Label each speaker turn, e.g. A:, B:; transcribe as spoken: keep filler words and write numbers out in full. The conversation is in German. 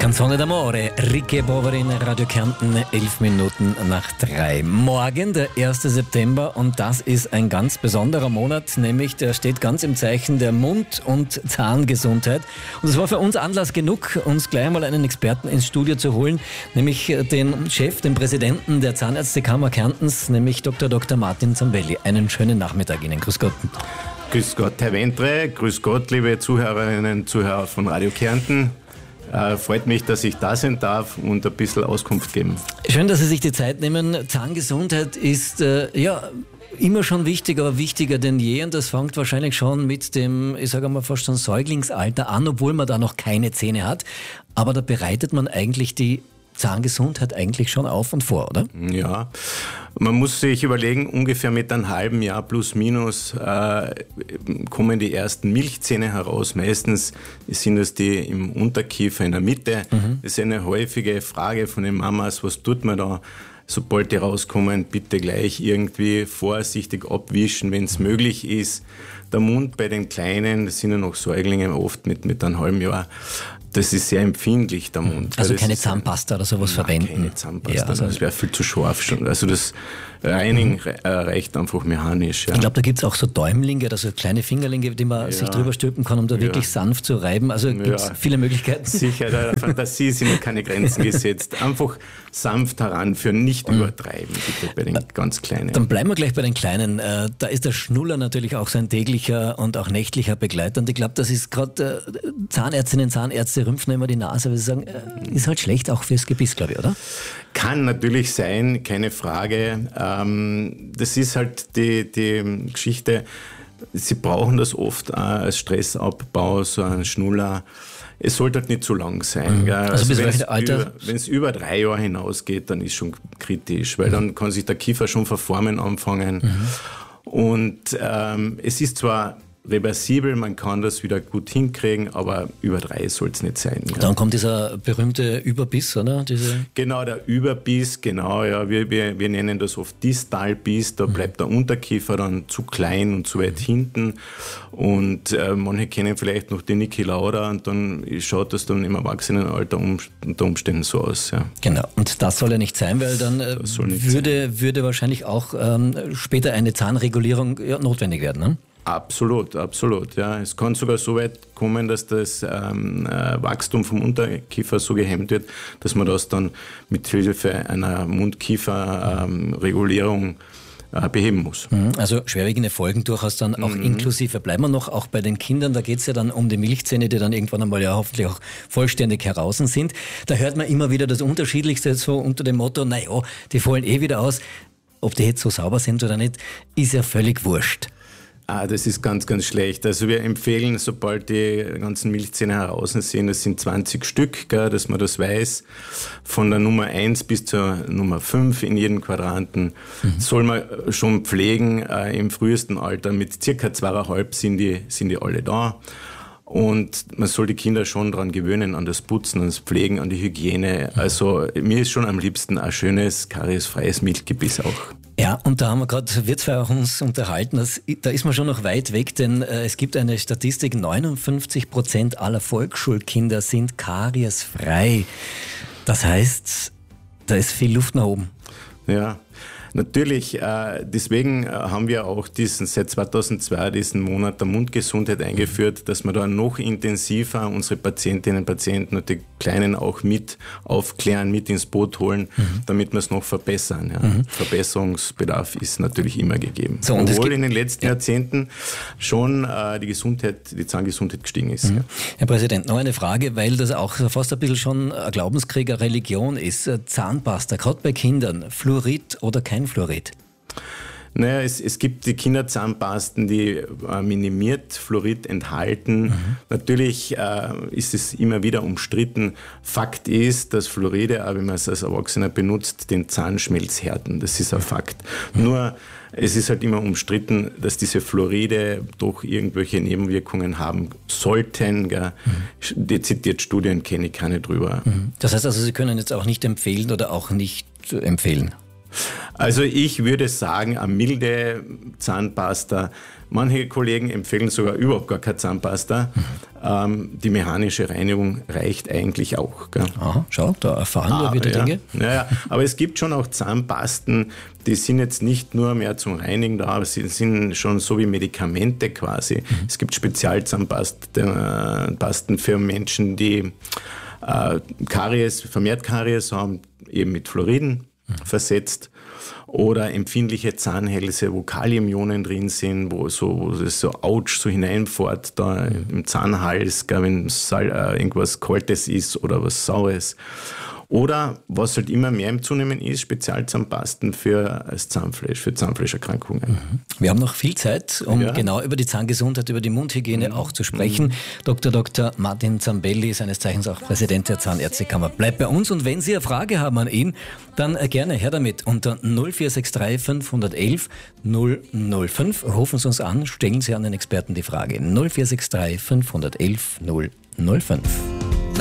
A: Canzone d'amore, Ricche Poveri in Radio Kärnten, elf Minuten nach drei. Morgen, der erste September, und das ist ein ganz besonderer Monat, nämlich der steht ganz im Zeichen der Mund- und Zahngesundheit. Und es war für uns Anlass genug, uns gleich einmal einen Experten ins Studio zu holen, nämlich den Chef, den Präsidenten der Zahnärztekammer Kärntens, nämlich Doktor Doktor Martin Zambelli. Einen schönen Nachmittag Ihnen. Grüß Gott.
B: Grüß Gott, Herr Wentre. Grüß Gott, liebe Zuhörerinnen und Zuhörer von Radio Kärnten. Äh, freut mich, dass ich da sein darf und ein bisschen Auskunft geben.
A: Schön, dass Sie sich die Zeit nehmen. Zahngesundheit ist äh, ja immer schon wichtig, aber wichtiger denn je. Und das fängt wahrscheinlich schon mit dem, ich sage mal fast schon Säuglingsalter an, obwohl man da noch keine Zähne hat. Aber da bereitet man eigentlich die Zahngesundheit eigentlich schon auf und vor, oder?
B: Ja, man muss sich überlegen, ungefähr mit einem halben Jahr plus minus äh, kommen die ersten Milchzähne heraus. Meistens sind es die im Unterkiefer in der Mitte. Mhm. Das ist eine häufige Frage von den Mamas, was tut man da? Sobald die rauskommen, bitte gleich irgendwie vorsichtig abwischen, wenn es möglich ist. Der Mund bei den Kleinen, das sind ja noch Säuglinge, oft mit, mit einem halben Jahr, das ist sehr empfindlich, der Mund.
A: Also keine Zahnpasta oder sowas
B: nein,
A: verwenden?
B: Keine Zahnpasta,
A: ja, also
B: das wäre viel zu scharf schon. Also das Reinigen mhm. reicht einfach mechanisch. Ja.
A: Ich glaube, da gibt es auch so Däumlinge, also kleine Fingerlinge, die man ja. sich drüber stülpen kann, um da ja. wirklich sanft zu reiben. Also gibt es ja. viele Möglichkeiten.
B: Sicher, der Fantasie sind keine Grenzen gesetzt. Einfach sanft heranführen, nicht mhm. übertreiben, bitte bei den ganz Kleinen.
A: Dann bleiben wir gleich bei den Kleinen. Da ist der Schnuller natürlich auch so ein täglicher und auch nächtlicher Begleiter. Und ich glaube, das ist gerade Zahnärztinnen, Zahnärzte rümpfen immer die Nase, weil sie sagen, ist halt schlecht auch fürs Gebiss, glaube ich, oder?
B: Kann natürlich sein, keine Frage. Das ist halt die, die Geschichte, sie brauchen das oft als Stressabbau, so ein Schnuller. Es sollte halt nicht zu lang sein. Mhm. Also, also bis welches Alter? Wenn es über drei Jahre hinausgeht, dann ist schon kritisch, weil mhm. dann kann sich der Kiefer schon verformen anfangen. Mhm. Und ähm, es ist zwar reversibel, man kann das wieder gut hinkriegen, aber über drei soll es nicht sein. Ja.
A: Dann kommt dieser berühmte Überbiss, oder? Diese
B: genau, der Überbiss, genau, ja, wir, wir, wir nennen das oft Distalbiss, da mhm. bleibt der Unterkiefer dann zu klein und zu weit hinten und äh, manche kennen vielleicht noch die Niki Lauda und dann schaut das dann im Erwachsenenalter um, unter Umständen so aus. Ja.
A: Genau, und das soll ja nicht sein, weil dann äh, würde, sein. würde wahrscheinlich auch ähm, später eine Zahnregulierung ja, notwendig werden, ne?
B: Absolut, absolut. Ja. Es kann sogar so weit kommen, dass das ähm, Wachstum vom Unterkiefer so gehemmt wird, dass man das dann mit Hilfe einer Mundkieferregulierung ähm, äh, beheben muss.
A: Also schwerwiegende Folgen durchaus dann auch mhm. inklusive. Bleiben wir noch auch bei den Kindern, da geht es ja dann um die Milchzähne, die dann irgendwann einmal ja hoffentlich auch vollständig heraus sind. Da hört man immer wieder das Unterschiedlichste so unter dem Motto, naja, die fallen eh wieder aus. Ob die jetzt so sauber sind oder nicht, ist ja völlig wurscht.
B: Ah, das ist ganz, ganz schlecht. Also wir empfehlen, sobald die ganzen Milchzähne heraus sind, das sind zwanzig Stück, gell, dass man das weiß, von der Nummer eins bis zur Nummer fünf in jedem Quadranten, mhm. soll man schon pflegen. Äh, im frühesten Alter mit circa zweieinhalb sind die, sind die alle da. Und man soll die Kinder schon daran gewöhnen, an das Putzen, an das Pflegen, an die Hygiene. Also mir ist schon am liebsten ein schönes, kariesfreies Milchgebiss auch.
A: Ja, und da haben wir gerade, wir zwei auch uns unterhalten, das, da ist man schon noch weit weg, denn äh, es gibt eine Statistik, neunundfünfzig Prozent aller Volksschulkinder sind kariesfrei. Das heißt, da ist viel Luft nach oben.
B: Ja. Natürlich, äh, deswegen haben wir auch diesen, seit zweitausendzwei diesen Monat der Mundgesundheit eingeführt, dass wir da noch intensiver unsere Patientinnen und Patienten und die Kleinen auch mit aufklären, mit ins Boot holen, mhm. damit wir es noch verbessern. Ja. Mhm. Verbesserungsbedarf ist natürlich immer gegeben. So, und obwohl in den letzten ja. Jahrzehnten schon äh, die Gesundheit, die Zahngesundheit gestiegen ist.
A: Mhm.
B: Ja.
A: Herr Präsident, noch eine Frage, weil das auch fast ein bisschen schon ein Glaubenskrieg, eine Religion ist. Zahnpasta, gerade bei Kindern, Fluorid oder kein Fluorid?
B: Naja, es, es gibt die Kinderzahnpasten, die äh, minimiert Fluorid enthalten. Mhm. Natürlich äh, ist es immer wieder umstritten. Fakt ist, dass Fluoride, auch wenn man es als Erwachsener benutzt, den Zahnschmelz härten. Das ist ein Fakt. Mhm. Nur, es ist halt immer umstritten, dass diese Fluoride doch irgendwelche Nebenwirkungen haben sollten. Mhm. Dezidiert Studien kenne ich keine drüber.
A: Mhm. Das heißt also, Sie können jetzt auch nicht empfehlen oder auch nicht empfehlen?
B: Also ich würde sagen, eine milde Zahnpasta. Manche Kollegen empfehlen sogar überhaupt gar keine Zahnpasta. Mhm. Ähm, die mechanische Reinigung reicht eigentlich auch. Gell?
A: Aha, schau, da erfahren wir
B: aber,
A: wieder
B: ja,
A: Dinge.
B: Naja, aber es gibt schon auch Zahnpasten, die sind jetzt nicht nur mehr zum Reinigen da, aber sie sind schon so wie Medikamente quasi. Mhm. Es gibt Spezialzahnpasten für Menschen, die äh, Karies, vermehrt Karies haben, eben mit Fluoriden mhm. versetzt. Oder empfindliche Zahnhälse, wo Kaliumionen drin sind, wo so wo es so Ouch so hineinfährt da mhm. im Zahnhals, gar wenn Sal, äh, irgendwas Kaltes ist oder was Saures. Oder was halt immer mehr im Zunehmen ist, Spezialzahnpasten für das Zahnfleisch, für Zahnfleischerkrankungen.
A: Mhm. Wir haben noch viel Zeit, um
B: ja.
A: genau über die Zahngesundheit, über die Mundhygiene mhm. auch zu sprechen. Mhm. Doktor Doktor Martin Zambelli, seines Zeichens auch Präsident der Zahnärztekammer, bleibt bei uns. Und wenn Sie eine Frage haben an ihn, dann gerne her damit unter null vier sechs drei fünf eins eins null null fünf. Rufen Sie uns an, stellen Sie an den Experten die Frage null vier sechs drei fünf eins eins null null fünf.